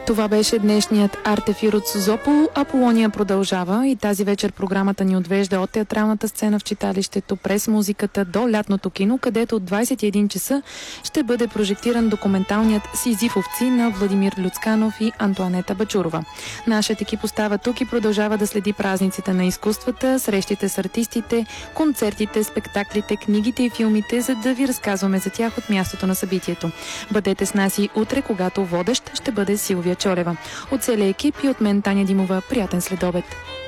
Това беше днешният арт-ефир от Созопол. Аполония продължава и тази вечер програмата ни отвежда от театралната сцена в читалището през музиката до лятното кино, където от 21 часа ще бъде прожектиран документалният Сизифовци на Владимир Люцканов и Антоанета Бачурова. Нашият екип остава тук и продължава да следи празниците на изкуствата, срещите с артистите, концертите, спектаклите, книгите и филмите, за да ви разказваме за тях от мястото на събитието. Бъдете с нас и утре, когато водещ ще бъде Силвия Чорева. От целия екип и от мен, Таня Димова, приятен следобед!